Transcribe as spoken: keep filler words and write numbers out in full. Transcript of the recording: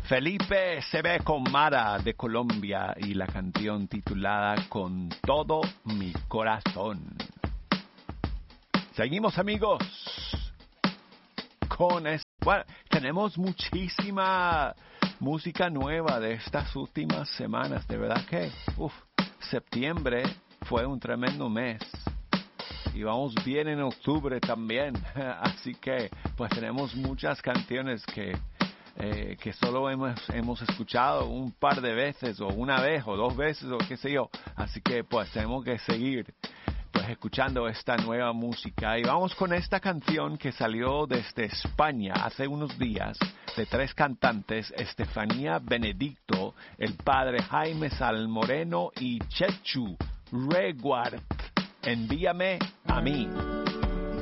Felipe se ve con Mara de Colombia y la canción titulada Con todo mi corazón. Seguimos, amigos, con esto. Bueno, tenemos muchísima música nueva de estas últimas semanas. De verdad que uf, septiembre fue un tremendo mes. Y vamos bien en octubre también. Así que pues tenemos muchas canciones que, eh, que solo hemos, hemos escuchado un par de veces, o una vez, o dos veces, o qué sé yo. Así que pues tenemos que seguir pues escuchando esta nueva música. Y vamos con esta canción que salió desde España hace unos días, de tres cantantes: Estefanía Benedicto, el padre Jaime Salmoreno y Chechu Reguart. Envíame a mí.